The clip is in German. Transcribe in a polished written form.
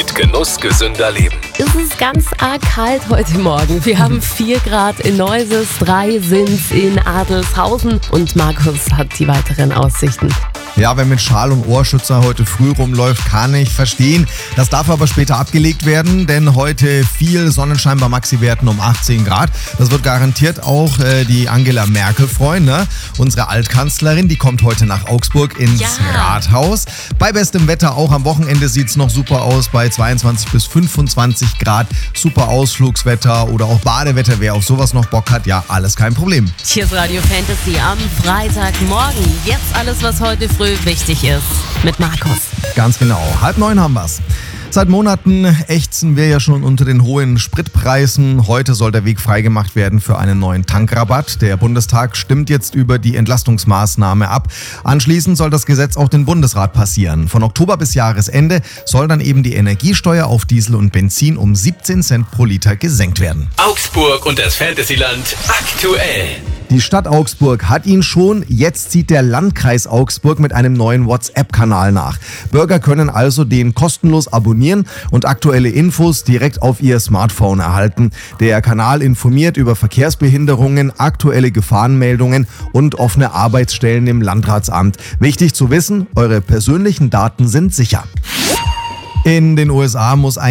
mit Genuss gesünder Leben. Es ist ganz arg kalt heute Morgen. Wir haben 4 Grad in Neuses, 3 sind's in Adelshausen und Markus hat die weiteren Aussichten. Ja, wer mit Schal und Ohrschützer heute früh rumläuft, kann ich verstehen. Das darf aber später abgelegt werden, denn heute viel Sonnenschein bei Maxi-Werten um 18 Grad. Das wird garantiert auch die Angela Merkel freuen, ne? Unsere Altkanzlerin, die kommt heute nach Augsburg ins Rathaus. Bei bestem Wetter auch am Wochenende sieht's noch super aus, bei 22 bis 25 Grad. Super Ausflugswetter oder auch Badewetter, wer auf sowas noch Bock hat, ja, alles kein Problem. Hier ist Radio Fantasy am Freitagmorgen. Jetzt alles, was heute früh wichtig ist, mit Markus. Ganz genau, 8:30 haben wir's. Seit Monaten ächzen wir ja schon unter den hohen Spritpreisen. Heute soll der Weg freigemacht werden für einen neuen Tankrabatt. Der Bundestag stimmt jetzt über die Entlastungsmaßnahme ab. Anschließend soll das Gesetz auch den Bundesrat passieren. Von Oktober bis Jahresende soll dann eben die Energiesteuer auf Diesel und Benzin um 17 Cent pro Liter gesenkt werden. Augsburg und das Fantasyland aktuell. Die Stadt Augsburg hat ihn schon, jetzt zieht der Landkreis Augsburg mit einem neuen WhatsApp-Kanal nach. Bürger können also den kostenlos abonnieren und aktuelle Infos direkt auf ihr Smartphone erhalten. Der Kanal informiert über Verkehrsbehinderungen, aktuelle Gefahrenmeldungen und offene Arbeitsstellen im Landratsamt. Wichtig zu wissen, eure persönlichen Daten sind sicher. In den USA muss ein